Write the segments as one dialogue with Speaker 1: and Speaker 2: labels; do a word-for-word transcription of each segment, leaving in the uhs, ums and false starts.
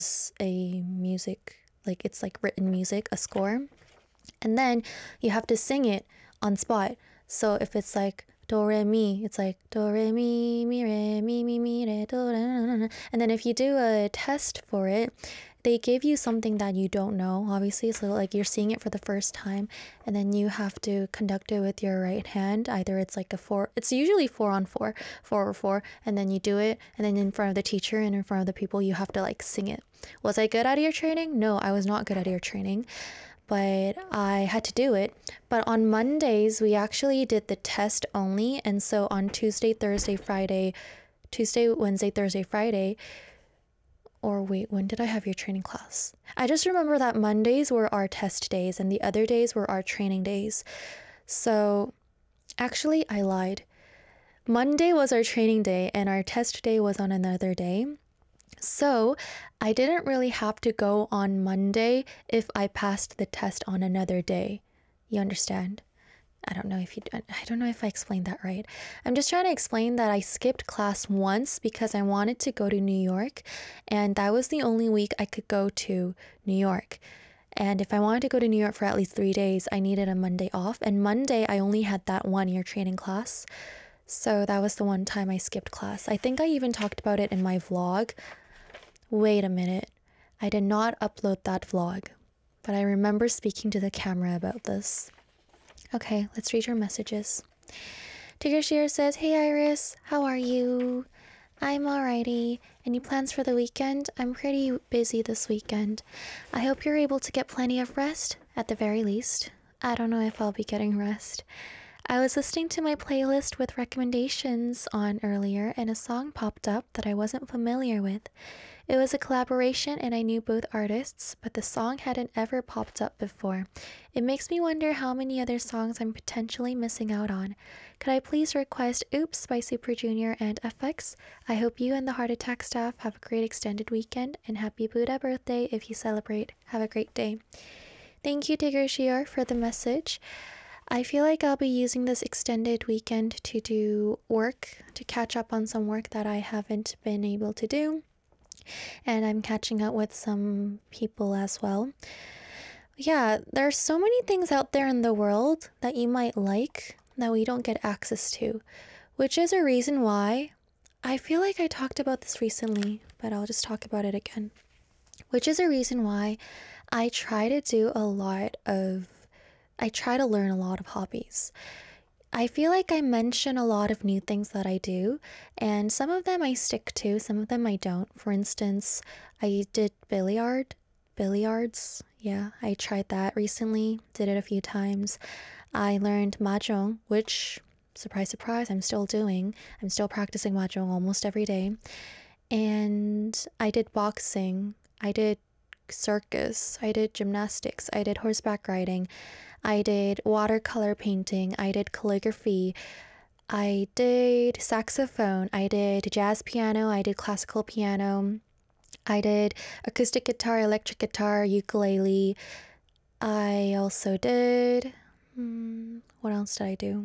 Speaker 1: a music, like it's like written music, a score, and then you have to sing it on spot. So if it's like do re mi, it's like do re mi mi re mi mi mi re do re, and then if you do a test for it, they give you something that you don't know, obviously. So like you're seeing it for the first time, and then you have to conduct it with your right hand. Either it's like a four, it's usually four on four, four or four, and then you do it, and then in front of the teacher and in front of the people, you have to like sing it. Was I good at your training? No, I was not good at your training, but I had to do it. But on Mondays, we actually did the test only, and so on Tuesday, Thursday, Friday, Tuesday, Wednesday, Thursday, Friday, or wait, when did I have your training class? I just remember that Mondays were our test days and the other days were our training days. So actually, I lied. Monday was our training day and our test day was on another day. So I didn't really have to go on Monday if I passed the test on another day. You understand? I don't know if you, I don't know if I explained that right. I'm just trying to explain that I skipped class once because I wanted to go to New York, and that was the only week I could go to New York. And if I wanted to go to New York for at least three days, I needed a Monday off. And Monday, I only had that one year training class. So that was the one time I skipped class. I think I even talked about it in my vlog. Wait a minute. I did not upload that vlog, but I remember speaking to the camera about this. Okay, let's read your messages. Tigger Shear says, hey Iris, how are you? I'm alrighty. Any plans for the weekend? I'm pretty busy this weekend. I hope you're able to get plenty of rest, at the very least. I don't know if I'll be getting rest. I was listening to my playlist with recommendations on earlier, and a song popped up that I wasn't familiar with. It was a collaboration and I knew both artists, but the song hadn't ever popped up before. It makes me wonder how many other songs I'm potentially missing out on. Could I please request Oops by Super Junior and F X? I hope you and the Heart Attack staff have a great extended weekend, and happy Buddha birthday if you celebrate. Have a great day. Thank you, Tigger Shior, for the message. I feel like I'll be using this extended weekend to do work, to catch up on some work that I haven't been able to do. And I'm catching up with some people as well. Yeah, there's so many things out there in the world that you might like that we don't get access to, which is a reason why I feel like I talked about this recently, but I'll just talk about it again. Which is a reason why I try to do a lot of, I try to learn a lot of hobbies. I feel like I mention a lot of new things that I do, and some of them I stick to, some of them I don't. For instance, I did billiard, billiards. Yeah, I tried that recently, did it a few times. I learned mahjong, which, surprise, surprise, I'm still doing. I'm still practicing mahjong almost every day. And I did boxing, I did circus, I did gymnastics, I did horseback riding, I did watercolor painting, I did calligraphy, I did saxophone, I did jazz piano, I did classical piano, I did acoustic guitar, electric guitar, ukulele. I also did, hmm, what else did I do?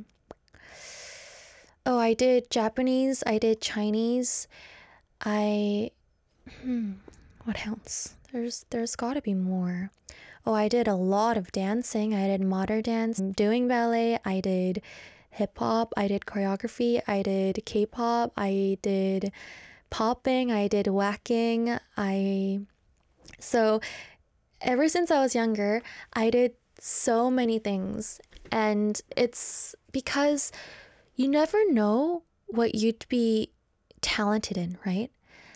Speaker 1: Oh, I did Japanese, I did Chinese, I, hmm, what else? There's, there's gotta be more. Oh, I did a lot of dancing. I did modern dance, doing ballet, I did hip hop, I did choreography, I did K-pop, I did popping, I did whacking. I so ever since I was younger, I did so many things, and it's because you never know what you'd be talented in, right?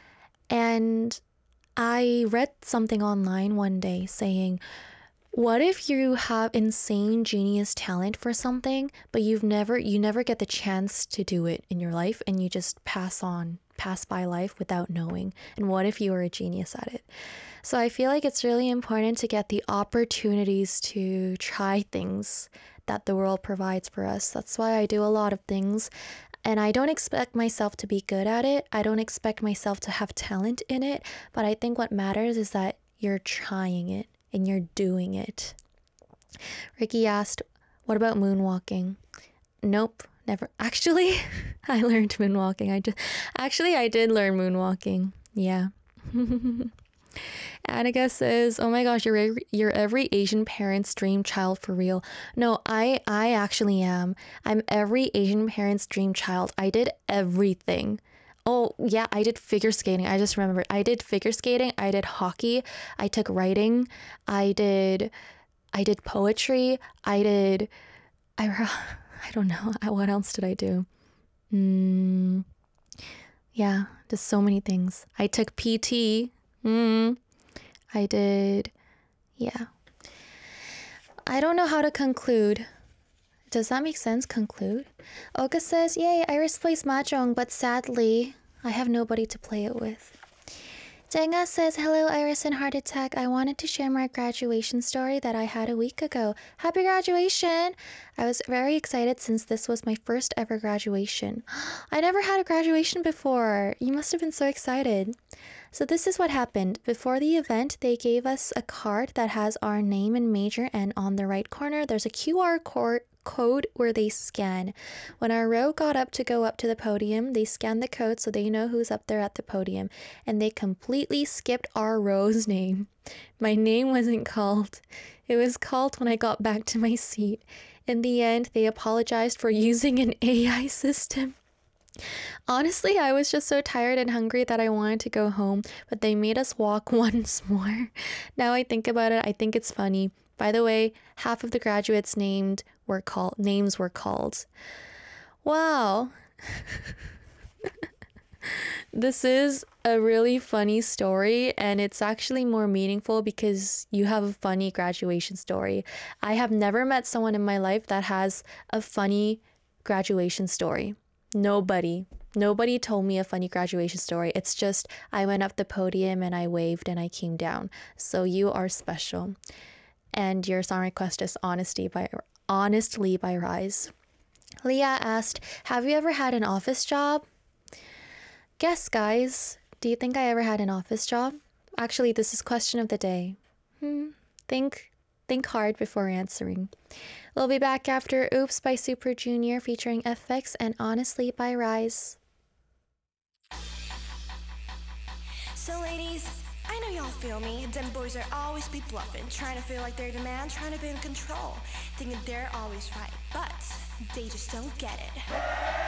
Speaker 1: And I read something online one day saying, what if you have insane genius talent for something, but you've never, you never get the chance to do it in your life, and you just pass on, pass by life without knowing? And what if you were a genius at it? So I feel like it's really important to get the opportunities to try things that the world provides for us. That's why I do a lot of things. And I don't expect myself to be good at it. I don't expect myself to have talent in it. But I think what matters is that you're trying it and you're doing it. Ricky asked, what about moonwalking? Nope, never. Actually, I learned moonwalking. I just, actually, I did learn moonwalking. Yeah. Annika says, "Oh my gosh, you're every, you're every Asian parent's dream child for real." No, I I actually am. I'm every Asian parent's dream child. I did everything. Oh, yeah, I did figure skating. I just remembered. I did figure skating. I did hockey. I took writing. I did I did poetry. I did I I don't know. What else did I do? Mm, yeah, just so many things. I took P T. Mm. I did, yeah. I don't know how to conclude. Does that make sense? Conclude? Oka says, "Yay, Iris plays Mahjong, but sadly, I have nobody to play it with." Jenga says, "Hello, Iris and Heart Attack. I wanted to share my graduation story that I had a week ago. Happy graduation!" I was very excited since this was my first ever graduation. I never had a graduation before. You must have been so excited. So this is what happened. Before the event, they gave us a card that has our name and major, and on the right corner, there's a Q R code code where they scan. When our row got up to go up to the podium, they scanned the code so they know who's up there at the podium, and they completely skipped our row's name. My name wasn't called. It was called when I got back to my seat. In the end, they apologized for using an A I system. Honestly, I was just so tired and hungry that I wanted to go home, but they made us walk once more. Now I think about it, I think it's funny. By the way, half of the graduates named were called names were called. Wow. This is a really funny story, and it's actually more meaningful because you have a funny graduation story. I have never met someone in my life that has a funny graduation story. Nobody. Nobody told me a funny graduation story. It's just I went up the podium and I waved and I came down. So you are special. And your song request is Honesty by Honestly by Rise. Leah asked, "Have you ever had an office job?" Guess, guys. Do you think I ever had an office job? Actually, this is question of the day. Hmm. Think think hard before answering. We'll be back after Oops by Super Junior featuring F X and Honestly by Rise.
Speaker 2: So ladies, I know y'all feel me. Them boys are always be bluffing, trying to feel like they're the man, trying to be in control, thinking they're always right, but they just don't get it.